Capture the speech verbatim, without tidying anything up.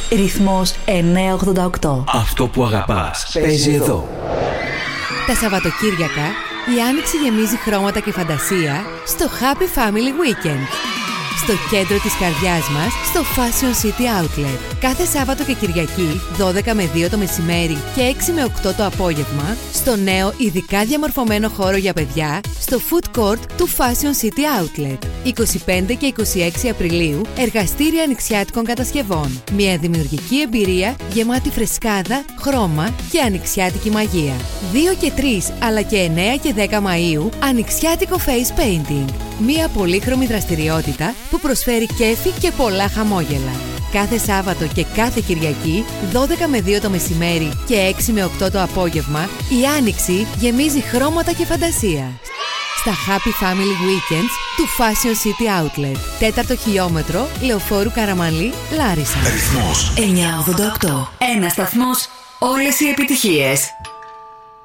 Ρυθμός εννιακόσια ογδόντα οκτώ. Αυτό που αγαπάς παίζει εδώ. Τα Σαββατοκύριακα η άνοιξη γεμίζει χρώματα και φαντασία στο Happy Family Weekend. Στο κέντρο της καρδιάς μας, στο Fashion City Outlet. Κάθε Σάββατο και Κυριακή, δώδεκα με δύο το μεσημέρι και έξι με οκτώ το απόγευμα, στο νέο ειδικά διαμορφωμένο χώρο για παιδιά, στο Food Court του Fashion City Outlet. είκοσι πέντε και είκοσι έξι Απριλίου, εργαστήρια ανοιξιάτικων κατασκευών. Μια δημιουργική εμπειρία γεμάτη φρεσκάδα, χρώμα και ανοιξιάτικη μαγεία. δύο και τρεις αλλά και εννέα και δέκα Μαΐου, ανοιξιάτικο face painting. Μια πολύχρωμη δραστηριότητα που προσφέρει κέφι και πολλά χαμόγελα. Κάθε Σάββατο και κάθε Κυριακή, δώδεκα με δύο το μεσημέρι και έξι με οκτώ το απόγευμα, η άνοιξη γεμίζει χρώματα και φαντασία. Στα Happy Family Weekends του Fashion City Outlet. Τέταρτο χιλιόμετρο, Λεωφόρου Καραμαλή, Λάρισα. Ρυθμός εννιακόσια ογδόντα οκτώ. Ένα σταθμός, όλες οι επιτυχίες.